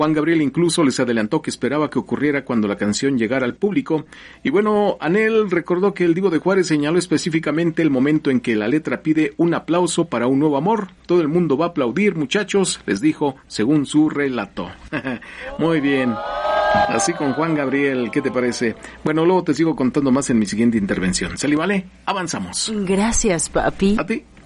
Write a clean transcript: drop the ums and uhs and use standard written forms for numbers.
Juan Gabriel incluso les adelantó que esperaba que ocurriera cuando la canción llegara al público. Y bueno, Anhel recordó que el Divo de Juárez señaló específicamente el momento en que la letra pide un aplauso para un nuevo amor. Todo el mundo va a aplaudir, muchachos, les dijo, según su relato. Muy bien. Así con Juan Gabriel, ¿qué te parece? Bueno, luego te sigo contando más en mi siguiente intervención. ¿Sale, vale? Avanzamos. Gracias, papi. ¿A ti?